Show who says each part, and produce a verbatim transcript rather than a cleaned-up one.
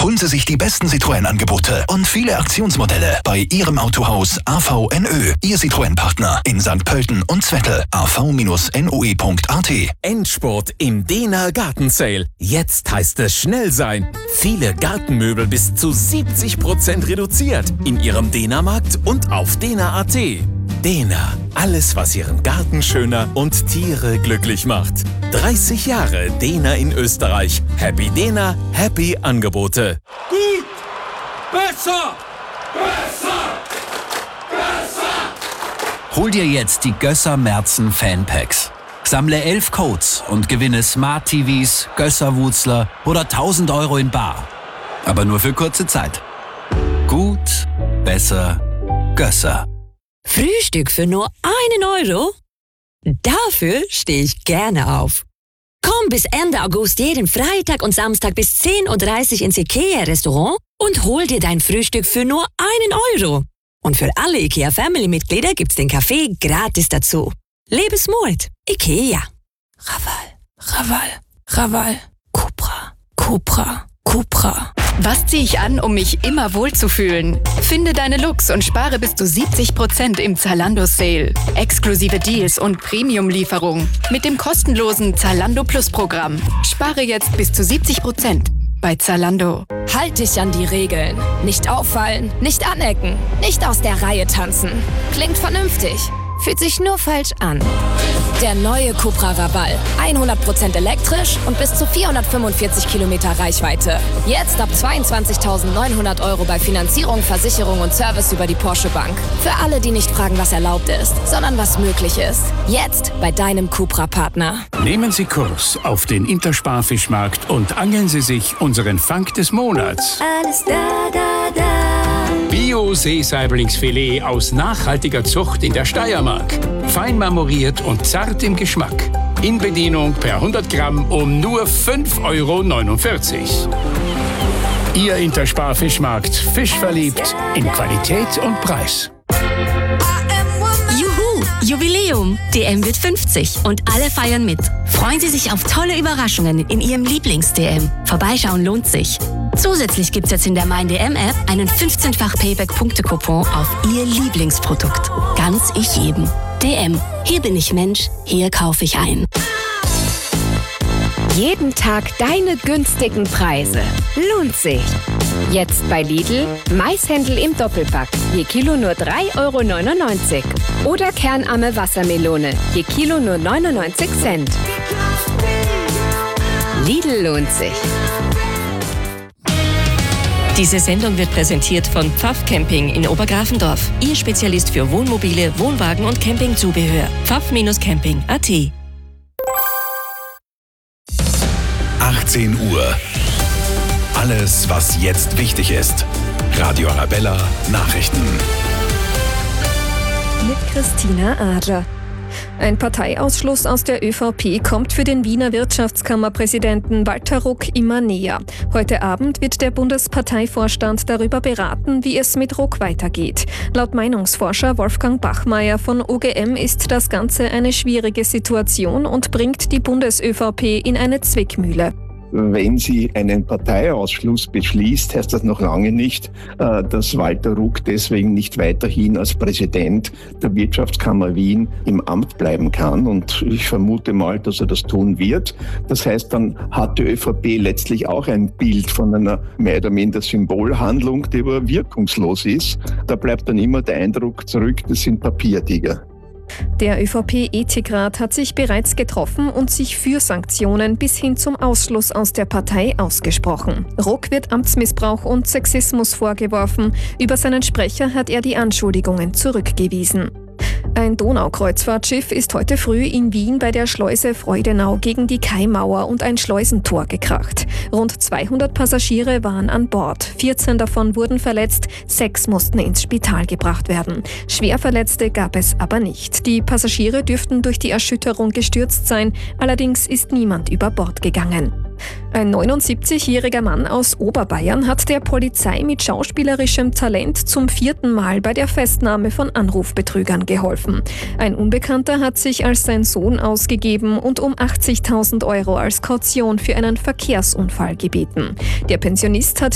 Speaker 1: Holen Sie sich die besten Citroën-Angebote und viele Aktionsmodelle bei Ihrem Autohaus A V N Ö. Ihr Citroën-Partner in Sankt Pölten und Zwettl. a v Bindestrich n o e punkt a t.
Speaker 2: Endspurt im Dena Garten Sale. Jetzt heißt es schnell sein. Viele Gartenmöbel bis zu siebzig Prozent reduziert in Ihrem Dena-Markt und auf dena punkt a t. Dena, alles was Ihren Garten schöner und Tiere glücklich macht. dreißig Jahre Dena in Österreich. Happy Dena, happy Angebote.
Speaker 3: Gut! Besser! Besser! Besser!
Speaker 4: Hol dir jetzt die Gösser Merzen Fanpacks. Sammle elf Codes und gewinne Smart T Vs, Gösser-Wutzler oder tausend Euro in bar. Aber nur für kurze Zeit. Gut, besser, Gösser.
Speaker 5: Frühstück für nur einen Euro? Dafür stehe ich gerne auf. Komm bis Ende August jeden Freitag und Samstag bis zehn Uhr dreißig ins IKEA-Restaurant und hol dir dein Frühstück für nur einen Euro. Und für alle IKEA-Family-Mitglieder gibt's den Kaffee gratis dazu. Lebensmut. IKEA.
Speaker 6: Raval, Raval, Raval, Cupra, Cupra, Cupra.
Speaker 7: Was ziehe ich an, um mich immer wohlzufühlen? Finde deine Looks und spare bis zu siebzig Prozent im Zalando Sale. Exklusive Deals und Premium-Lieferung mit dem kostenlosen Zalando Plus Programm. Spare jetzt bis zu siebzig Prozent bei Zalando.
Speaker 6: Halt dich an die Regeln. Nicht auffallen, nicht anecken, nicht aus der Reihe tanzen. Klingt vernünftig, fühlt sich nur falsch an. Der neue Cupra Raval. hundert Prozent elektrisch und bis zu vierhundertfünfundvierzig Kilometer Reichweite. Jetzt ab zweiundzwanzigtausendneunhundert Euro bei Finanzierung, Versicherung und Service über die Porsche Bank. Für alle, die nicht fragen, was erlaubt ist, sondern was möglich ist. Jetzt bei deinem Cupra-Partner.
Speaker 8: Nehmen Sie Kurs auf den Intersparfischmarkt und angeln Sie sich unseren Fang des Monats.
Speaker 9: Alles da, da, da.
Speaker 8: Bio-Seesaiblingsfilet aus nachhaltiger Zucht in der Steiermark. Fein marmoriert und zart im Geschmack. In Bedienung per hundert Gramm um nur fünf Euro neunundvierzig. Ihr Intersparfischmarkt. Fischverliebt in Qualität und Preis.
Speaker 10: Juhu! Jubiläum! D M wird fünfzig und alle feiern mit. Freuen Sie sich auf tolle Überraschungen in Ihrem Lieblings-D M. Vorbeischauen lohnt sich. Zusätzlich gibt's jetzt in der Mein D M-App einen fünfzehnfach Payback-Punkte-Coupon auf Ihr Lieblingsprodukt. Ganz ich jedem. D M. Hier bin ich Mensch, hier kaufe ich ein.
Speaker 11: Jeden Tag deine günstigen Preise. Lohnt sich. Jetzt bei Lidl Maishändel im Doppelpack. Je Kilo nur drei Euro neunundneunzig. Oder kernarme Wassermelone. Je Kilo nur neunundneunzig Cent. Lidl lohnt sich.
Speaker 10: Diese Sendung wird präsentiert von Pfaff Camping in Obergrafendorf. Ihr Spezialist für Wohnmobile, Wohnwagen und Campingzubehör. pfaff Camping punkt a t.
Speaker 1: achtzehn Uhr. Alles, was jetzt wichtig ist. Radio Arabella Nachrichten.
Speaker 12: Mit Christina Adler. Ein Parteiausschluss aus der ÖVP kommt für den Wiener Wirtschaftskammerpräsidenten Walter Ruck immer näher. Heute Abend wird der Bundesparteivorstand darüber beraten, wie es mit Ruck weitergeht. Laut Meinungsforscher Wolfgang Bachmeier von O G M ist das Ganze eine schwierige Situation und bringt die Bundes-ÖVP in eine Zwickmühle.
Speaker 13: Wenn sie einen Parteiausschluss beschließt, heißt das noch lange nicht, dass Walter Ruck deswegen nicht weiterhin als Präsident der Wirtschaftskammer Wien im Amt bleiben kann. Und ich vermute mal, dass er das tun wird. Das heißt, dann hat die ÖVP letztlich auch ein Bild von einer mehr oder minder Symbolhandlung, die aber wirkungslos ist. Da bleibt dann immer der Eindruck zurück, das sind Papiertiger.
Speaker 12: Der ÖVP-Ethikrat hat sich bereits getroffen und sich für Sanktionen bis hin zum Ausschluss aus der Partei ausgesprochen. Ruck wird Amtsmissbrauch und Sexismus vorgeworfen. Über seinen Sprecher hat er die Anschuldigungen zurückgewiesen. Ein Donaukreuzfahrtschiff ist heute früh in Wien bei der Schleuse Freudenau gegen die Kaimauer und ein Schleusentor gekracht. Rund zweihundert Passagiere waren an Bord. vierzehn davon wurden verletzt, sechs mussten ins Spital gebracht werden. Schwerverletzte gab es aber nicht. Die Passagiere dürften durch die Erschütterung gestürzt sein, allerdings ist niemand über Bord gegangen. Ein neunundsiebzigjähriger Mann aus Oberbayern hat der Polizei mit schauspielerischem Talent zum vierten Mal bei der Festnahme von Anrufbetrügern geholfen. Ein Unbekannter hat sich als sein Sohn ausgegeben und um achtzigtausend Euro als Kaution für einen Verkehrsunfall gebeten. Der Pensionist hat